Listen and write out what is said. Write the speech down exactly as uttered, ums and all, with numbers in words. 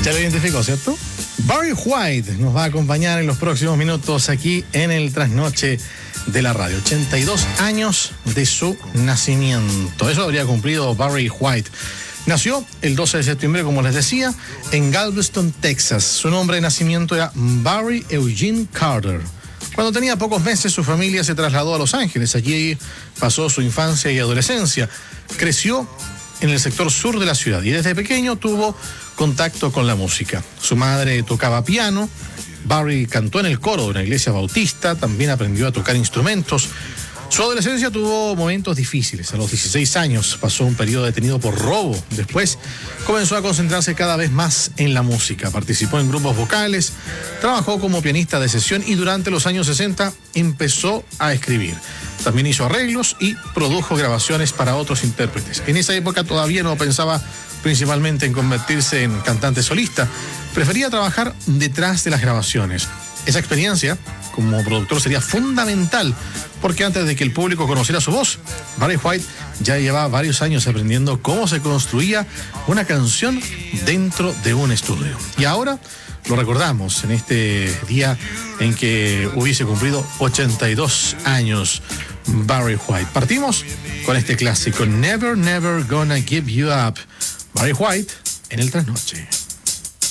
Ya lo identificó, ¿cierto? Barry White nos va a acompañar en los próximos minutos aquí en el Trasnoche de la Radio. ochenta y dos años de su nacimiento. Eso habría cumplido Barry White. Nació el doce de septiembre, como les decía, en Galveston, Texas. Su nombre de nacimiento era Barry Eugene Carter. Cuando tenía pocos meses, su familia se trasladó a Los Ángeles. Allí pasó su infancia y adolescencia. Creció en el sector sur de la ciudad y desde pequeño tuvo contacto con la música. Su madre tocaba piano. Barry cantó en el coro de una iglesia bautista. También aprendió a tocar instrumentos. Su adolescencia tuvo momentos difíciles. A los dieciséis años pasó un periodo detenido por robo. Después comenzó a concentrarse cada vez más en la música. Participó en grupos vocales, trabajó como pianista de sesión y durante los años sesenta empezó a escribir. También hizo arreglos y produjo grabaciones para otros intérpretes. En esa época todavía no pensaba principalmente en convertirse en cantante solista. Prefería trabajar detrás de las grabaciones. Esa experiencia como productor sería fundamental, porque antes de que el público conociera su voz, Barry White ya llevaba varios años aprendiendo cómo se construía una canción dentro de un estudio. Y ahora lo recordamos en este día en que hubiese cumplido ochenta y dos años Barry White. Partimos con este clásico, Never, Never Gonna Give You Up. Barry White en el Trasnoche.